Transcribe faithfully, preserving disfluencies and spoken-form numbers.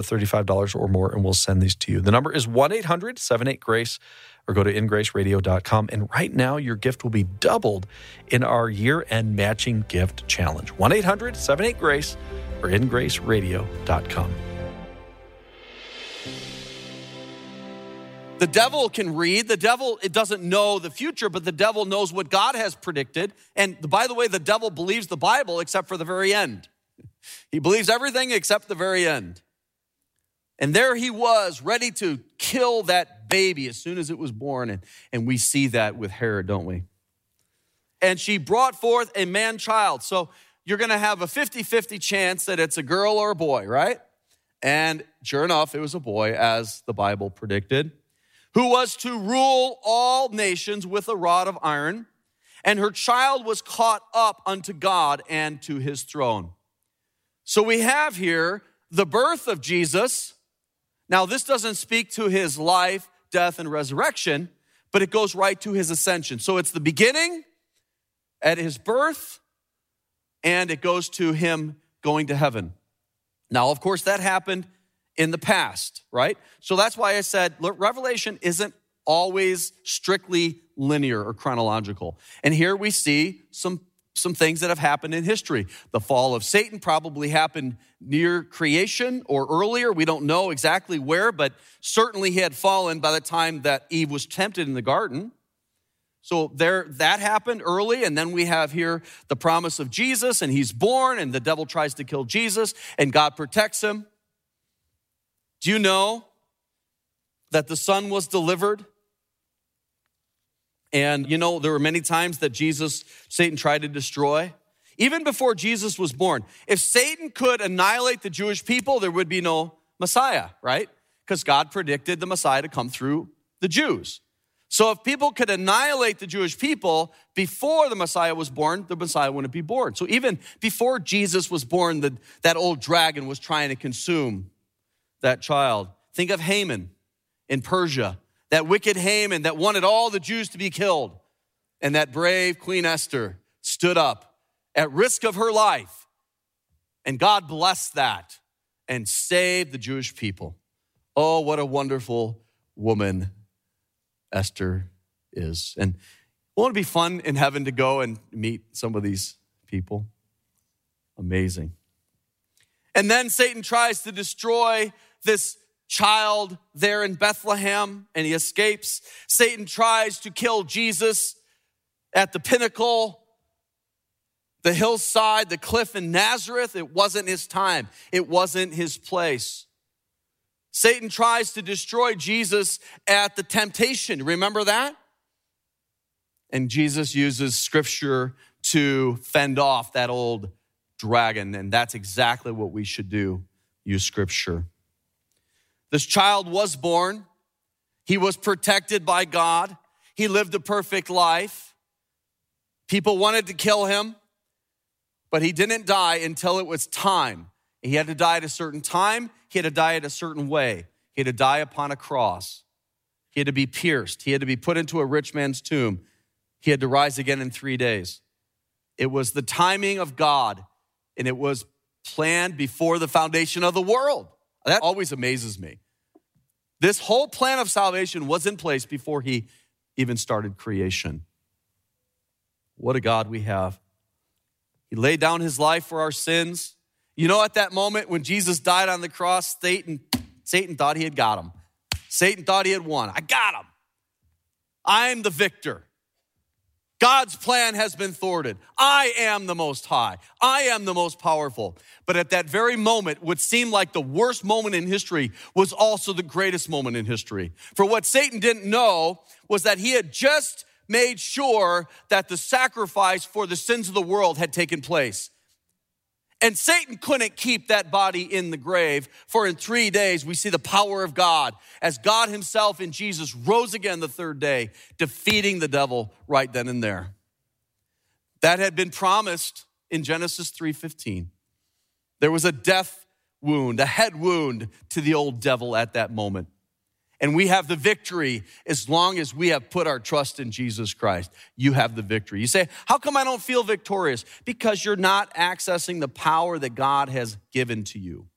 thirty-five dollars or more, and we'll send these to you. The number is one eight hundred seven eight GRACE, or go to in grace radio dot com. And right now, your gift will be doubled in our year-end matching gift challenge. one eight hundred seven eight GRACE or in grace radio dot com. The devil can read. The devil, it doesn't know the future, but the devil knows what God has predicted. And by the way, the devil believes the Bible except for the very end. He believes everything except the very end. And there he was, ready to kill that baby as soon as it was born. And, and we see that with Herod, don't we? And she brought forth a man-child. So you're going to have a fifty-fifty chance that it's a girl or a boy, right? And sure enough, it was a boy, as the Bible predicted, who was to rule all nations with a rod of iron. And her child was caught up unto God and to his throne. So we have here the birth of Jesus. Now, this doesn't speak to his life, death, and resurrection, but it goes right to his ascension. So it's the beginning at his birth, and it goes to him going to heaven. Now, of course, that happened in the past, right? So that's why I said Revelation isn't always strictly linear or chronological. And here we see some, some things that have happened in history. The fall of Satan probably happened near creation or earlier. We don't know exactly where, but certainly he had fallen by the time that Eve was tempted in the garden. So there, that happened early, and then we have here the promise of Jesus, and he's born, and the devil tries to kill Jesus, and God protects him. Do you know that the Son was delivered? And you know, there were many times that Jesus, Satan tried to destroy. Even before Jesus was born, if Satan could annihilate the Jewish people, there would be no Messiah, right? Because God predicted the Messiah to come through the Jews. So if people could annihilate the Jewish people before the Messiah was born, the Messiah wouldn't be born. So even before Jesus was born, the, that old dragon was trying to consume that child. Think of Haman in Persia, that wicked Haman that wanted all the Jews to be killed. And that brave Queen Esther stood up at risk of her life. And God blessed that and saved the Jewish people. Oh, what a wonderful woman Esther is. And won't it be fun in heaven to go and meet some of these people? Amazing. And then Satan tries to destroy this child there in Bethlehem, and he escapes. Satan tries to kill Jesus at the pinnacle, the hillside, the cliff in Nazareth. It wasn't his time. It wasn't his place. Satan tries to destroy Jesus at the temptation. Remember that? And Jesus uses scripture to fend off that old dragon, and that's exactly what we should do, use scripture. This child was born. He was protected by God. He lived a perfect life. People wanted to kill him, but he didn't die until it was time. He had to die at a certain time. He had to die at a certain way. He had to die upon a cross. He had to be pierced. He had to be put into a rich man's tomb. He had to rise again in three days. It was the timing of God, and it was planned before the foundation of the world. That always amazes me. This whole plan of salvation was in place before he even started creation. What a God we have. He laid down his life for our sins. You know, at that moment when Jesus died on the cross, Satan, Satan thought he had got him. Satan thought he had won. I got him. I'm the victor. God's plan has been thwarted. I am the Most High. I am the most powerful. But at that very moment, what seemed like the worst moment in history was also the greatest moment in history. For what Satan didn't know was that he had just made sure that the sacrifice for the sins of the world had taken place. And Satan couldn't keep that body in the grave, for in three days we see the power of God as God himself in Jesus rose again the third day, defeating the devil right then and there. That had been promised in Genesis three fifteen. There was a death wound, a head wound to the old devil at that moment. And we have the victory as long as we have put our trust in Jesus Christ. You have the victory. You say, how come I don't feel victorious? Because you're not accessing the power that God has given to you.